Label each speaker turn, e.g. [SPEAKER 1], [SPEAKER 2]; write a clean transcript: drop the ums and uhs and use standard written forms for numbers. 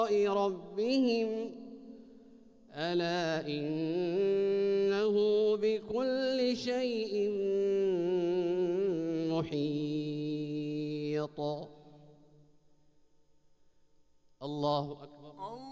[SPEAKER 1] ربهم ألا إنه بكل شيء محيط. الله أكبر.